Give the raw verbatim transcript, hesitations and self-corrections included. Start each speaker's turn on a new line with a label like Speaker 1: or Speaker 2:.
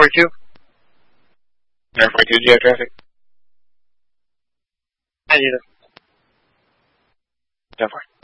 Speaker 1: too? Everybody good? You have traffic?
Speaker 2: I need it.
Speaker 1: Go for it.